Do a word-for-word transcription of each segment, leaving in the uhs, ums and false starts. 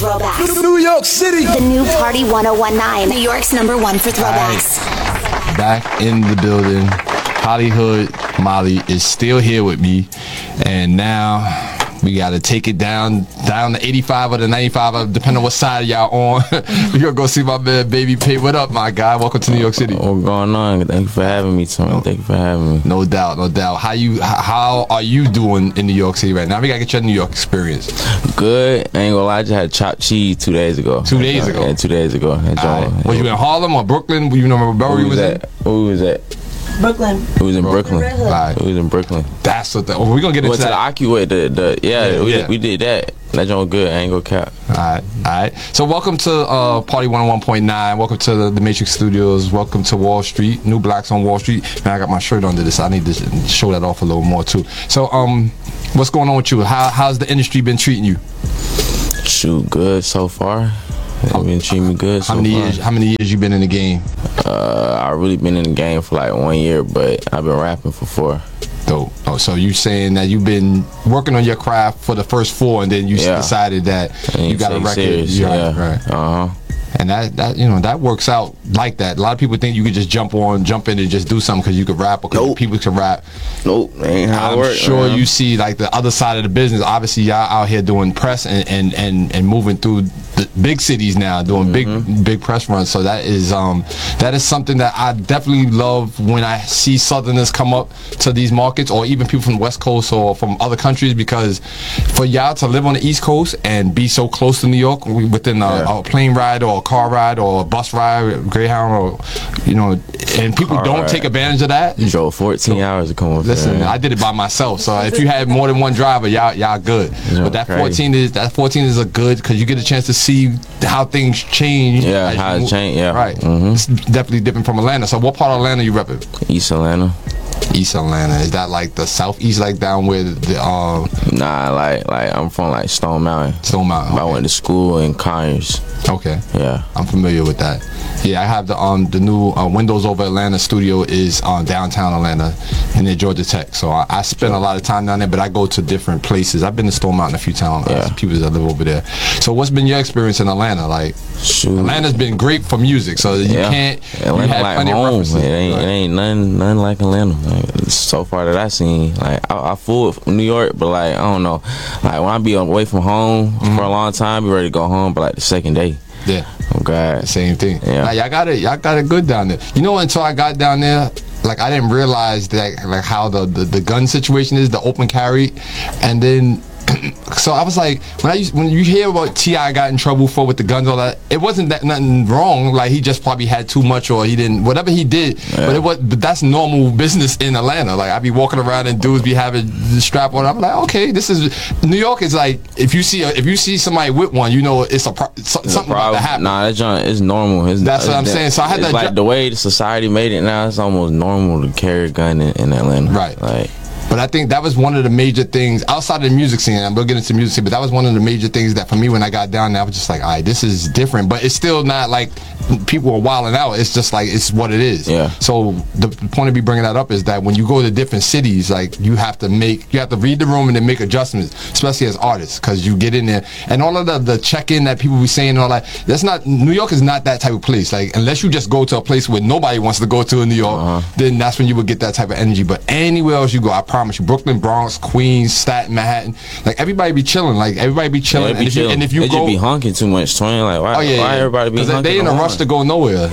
throwbacks. New York City. The new Party one oh one nine. New York's number one for throwbacks. Right. Back in the building. Hollywood Molly is still here with me. And now we got to take it down down to eighty-five or the ninety-five, depending on what side y'all on. We're going to go see my man, Baby Pay. What up, my guy? Welcome to New York City. What's going on? Thank you for having me, Tony. Thank you for having me. No doubt, no doubt. How you? How are you doing in New York City right now? We got to get your New York experience. Good. I ain't going to lie. I just had chopped cheese two days ago. Two days ago? Yeah, two days ago. Right. Was you in Harlem or Brooklyn? You know where Burberry was, was at? Who was at? Brooklyn. It was in Brooklyn. Brooklyn. Right. It was in Brooklyn. That's what the, oh, we're going to get we into went that. to the Aki the, the yeah, yeah, we, yeah. we did that. That joint good. I ain't gonna cap. Alright, alright. So welcome to uh, Party one oh one point nine. Welcome to the, the Matrix Studios. Welcome to Wall Street. New Blacks on Wall Street. Man, I got my shirt under this. I need to show that off a little more too. So, um, what's going on with you? How how's the industry been treating you? Shoot, good so far. They've been treating me good so How many far. years? How many years you been in the game? Uh, I really been in the game for like one year, but I've been rapping for four. Dope. Oh, so you saying that you've been working on your craft for the first four, and then you Yeah. decided that And you got a take record. serious, Yeah, yeah. right. Uh huh. And that, that you know that works out like that. A lot of people think you could just jump on, jump in, and just do something because you could rap or because Nope. people can rap. Nope, ain't how it I'm work, sure man. you see like the other side of the business. Obviously, y'all out here doing press and and and, and moving through the big cities now, doing Mm-hmm. big big press runs. So that is um that is something that I definitely love when I see Southerners come up to these markets, or even people from the West Coast or from other countries, because for y'all to live on the East Coast and be so close to New York within a, Yeah. a plane ride or a car ride or a bus ride, Greyhound, or you know, and people Car don't ride. take advantage of that. You drove fourteen hours to come up Listen, there. I did it by myself. So if you had more than one driver, y'all y'all good. Yeah, but that crazy. fourteen is that fourteen is a good because you get a chance to see how things change. Yeah, as how you it move. change, yeah. Right. Mhm. It's definitely different from Atlanta. So what part of Atlanta you repping? East Atlanta. East Atlanta. Is that like the southeast, like down where the um Nah, like like I'm from like Stone Mountain. Stone Mountain? I went to school in Conyers. Okay. Yeah. I'm familiar with that. Yeah, I have the um the new uh, Windows Over Atlanta studio is on uh, downtown Atlanta, and near Georgia Tech. So I, I spend a lot of time down there, but I go to different places. I've been to Stone Mountain a few times. Yeah. Yeah. People that live over there. So what's been your experience in Atlanta? Like, Shoot. Atlanta's been great for music, so you Yeah. can't. Atlanta you have like plenty of home. It references. ain't, Right. it ain't nothing, nothing like Atlanta. Like, so far that I seen, like I, I fool with New York, but like I don't know. Like when I be away from home Mm-hmm. for a long time, be ready to go home, but like the second day, Yeah. oh God, Same thing. Yeah. Nah, y'all got it. Y'all got it good down there. You know, until I got down there, like I didn't realize that like how the the, the gun situation is, the open carry, and then. So I was like, when I used, when you hear about T I got in trouble for with the guns, all that, it wasn't that nothing wrong. Like he just probably had too much, or he didn't, whatever he did. Yeah. But it was, but that's normal business in Atlanta. Like I be walking around and dudes be having the strap on. I'm like, okay, this is New York. Is like if you see a, if you see somebody with one, you know it's a pro, so, It's a something about to problem. happen. Nah, that joint is normal. It's, That's what it's I'm that- saying. So I had it's that like ju- the way the society made it now. It's almost normal to carry a gun in, in Atlanta. Right. Like. But I think that was one of the major things outside of the music scene. I'm gonna get into music scene, but that was one of the major things that for me when I got down there, I was just like, all right, this is different. But it's still not like people are wilding out. It's just like it's what it is. Yeah. So the, the point of me bringing that up is that when you go to different cities, like you have to make, you have to read the room and then make adjustments, especially as artists, because you get in there and all of the the check-in that people be saying and all that. That's not New York is not that type of place. Like unless you just go to a place where nobody wants to go to in New York, Uh-huh. then that's when you would get that type of energy. But anywhere else you go, I promise you, Brooklyn, Bronx, Queens, Staten, Manhattan, like everybody be chilling. Like everybody be chilling. Yeah, and, if you, and if you they go, just be honking too much, twin. Like why? oh yeah, why yeah. everybody be 'Cause they- honking? they in a on rush one? to go nowhere.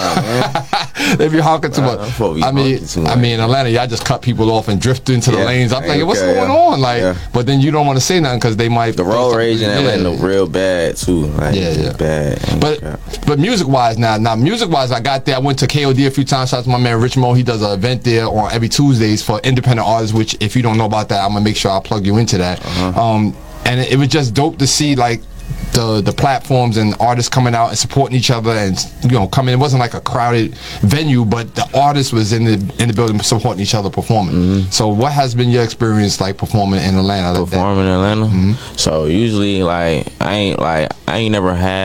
they be honking too Nah, much. them folk be I mean, honking too I much. mean, in Atlanta, y'all just cut people off and drift into the Yeah. lanes. I'm like, what's Okay, going yeah. on? Like, Yeah. but then you don't want to say nothing because they might The road rage in Atlanta Yeah. real bad too. Like, Yeah, it's yeah. bad. Ain't But crap. but music wise now now music wise I got there. I went to K O D a few times. Shout out to my man Rich Mo. He does an event there on every Tuesdays for independent artists. Which if you don't know about that, I'm gonna make sure I plug you into that. Uh-huh. Um, and it, it was just dope to see like the the platforms and artists coming out and supporting each other and you know coming. It wasn't like a crowded venue, but the artist was in the in the building supporting each other performing. Mm-hmm. So what has been your experience like performing in Atlanta? Like that? Performing in Atlanta. Mm-hmm. So usually, like I ain't like I ain't never had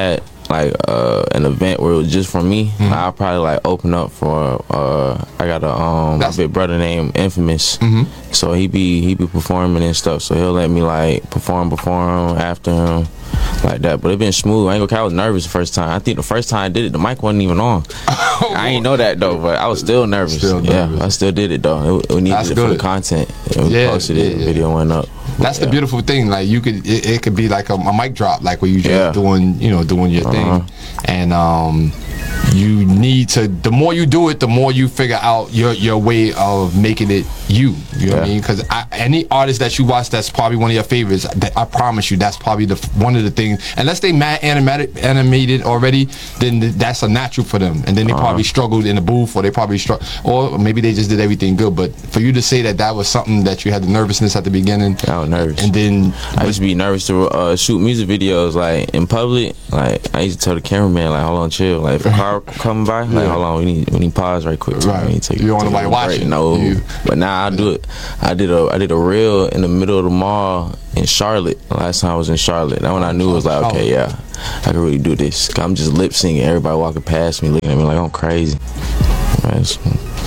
like uh, an event where it was just for me, mm-hmm. I'll probably like open up for. Uh, I got a um my big brother named Infamous, mm-hmm. so he be he be performing and stuff. So he'll let me like perform perform after him. Like that, but it been smooth. I ain't gonna count. I was nervous the first time. I think the first time I did it, the mic wasn't even on. Oh, I ain't know that though, but I was still nervous. Still nervous. Yeah, I still did it though. It, we needed That's it good. for the content. And we yeah, posted it. Yeah, the video went up. That's yeah. the beautiful thing. Like you could, it, it could be like a, a mic drop, like where you just yeah. doing, you know, doing your uh-huh. thing, and um. You need to. The more you do it, the more you figure out your your way of making it you. You know yeah. what I mean? Because any artist that you watch that's probably one of your favorites, that, I promise you, that's probably the one of the things. Unless they mad animated animated already, then th that's a natural for them. And then they uh-huh. probably struggled in the booth, or they probably struggled, or maybe they just did everything good. But for you to say that that was something that you had the nervousness at the beginning, I was nervous. And then I used to be nervous to uh, shoot music videos like in public. Like I used to tell the cameraman, like, hold on, chill. Like if a car coming by, like, yeah. hold on, we need we need pause right quick. Right. We need to take, you don't want nobody watching. No, you. But now I do it. I did a I did a reel in the middle of the mall in Charlotte. Last time I was in Charlotte. That when I knew it was like, okay, yeah, I can really do this. I'm just lip syncing. Everybody walking past me, looking at me like I'm crazy. Man, it's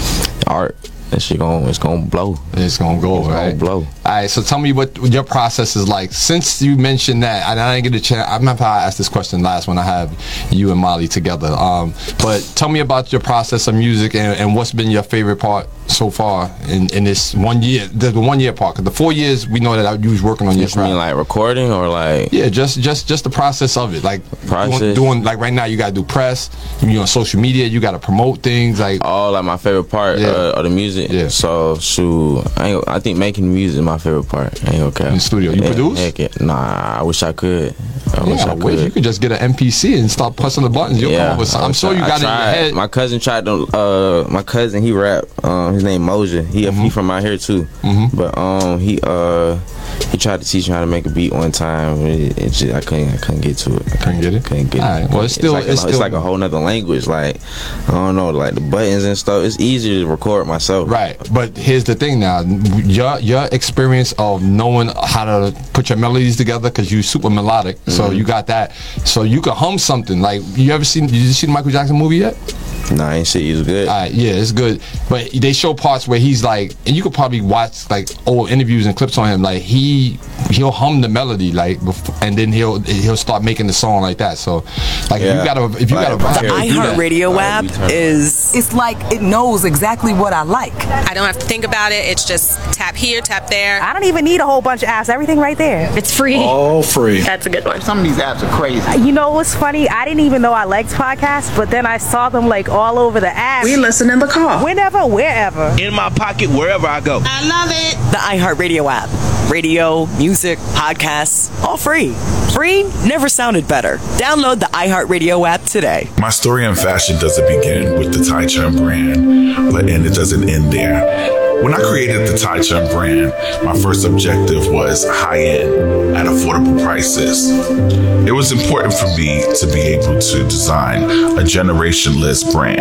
art. That shit gon' it's gonna blow. It's gonna go, it's right? Gonna blow. All right. So tell me what your process is like. Since you mentioned that, and I didn't get a chance. I remember I asked this question last when I have you and Molly together. Um, but tell me about your process of music and, and what's been your favorite part so far in, in this one year, the one year part. Cause the four years we know that you was working on your craft. You mean like recording or like? Yeah, just just just the process of it. Like process. Doing, doing like right now, you gotta do press. You on social media, you gotta promote things. Like oh, like my favorite part yeah. uh, of the music. Yeah. So shoot, I ain't, I think making music is my favorite part. I ain't okay. In the studio, you yeah, produce? Heck yeah. Nah, I wish I could. I yeah, wish I wish could. You could just get an M P C and start pressing the buttons. You'll yeah, come up with I'm sure you got it in your head. My cousin tried to. Uh, my cousin he rap. Um, his name Moja. He mm-hmm. he from out here too. Mm-hmm. But um, he uh. He tried to teach me how to make a beat one time. It, it just, I couldn't. I couldn't get to it. I couldn't get it. Couldn't get All it. Right. Well, it's still. It's like, it's, a, it's still, like a whole nother language. Like I don't know, like the buttons and stuff. It's easier to record myself. Right. But here's the thing now. Your your experience of knowing how to put your melodies together, because you super melodic. Mm-hmm. So you got that. So you can hum something. Like you ever seen? Did you see the Michael Jackson movie yet? Nah, I ain't shit. He's good. All right, yeah, it's good. But they show parts where he's like, and you could probably watch like old interviews and clips on him. Like he he'll hum the melody, like, and then he'll he'll start making the song like that. So, like, yeah. if you gotta if you like, gotta the iHeartRadio app is it's like it knows exactly what I like. I don't have to think about it. It's just tap here, tap there. I don't even need a whole bunch of apps. Everything right there. It's free. All free. That's a good one. Some of these apps are crazy. You know what's funny? I didn't even know I liked podcasts, but then I saw them like all over the app. We listen in the car. Whenever, wherever. In my pocket, wherever I go. I love it. The iHeartRadio app. Radio, music, podcasts, all free. Free never sounded better. Download the iHeartRadio app today. My story in fashion doesn't begin with the Tai Chun brand, but and it doesn't end there. When I created the Tai Chun brand, my first objective was high-end at affordable prices. It was important for me to be able to design a generationless brand.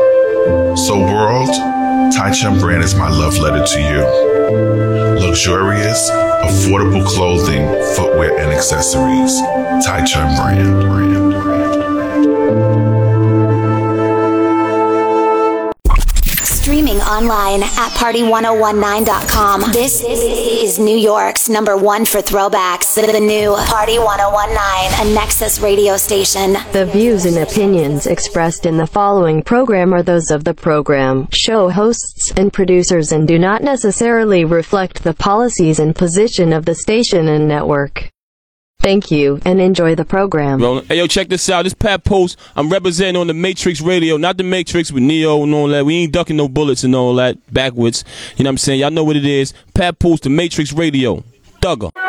So world, Tai Chun brand is my love letter to you. Luxurious, affordable clothing, footwear, and accessories. Tai Chun brand, brand, brand, brand. Streaming online at party one oh one nine dot com. This is New York's number one for throwbacks. The new Party one oh one nine, a Nexus radio station. The views and opinions expressed in the following program are those of the program, show hosts, and producers and do not necessarily reflect the policies and position of the station and network. Thank you, and enjoy the program. Hey, yo, check this out. This Pat Post. I'm representing on the Matrix Radio. Not the Matrix with Neo and all that. We ain't ducking no bullets and all that backwards. You know what I'm saying? Y'all know what it is. Pat Post, the Matrix Radio. Thugger.